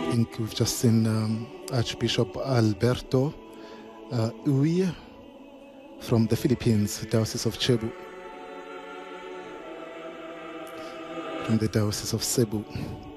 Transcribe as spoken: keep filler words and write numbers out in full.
think we've just seen um, Archbishop Alberto uh, Uy from the Philippines, Diocese of Cebu, from the Diocese of Cebu.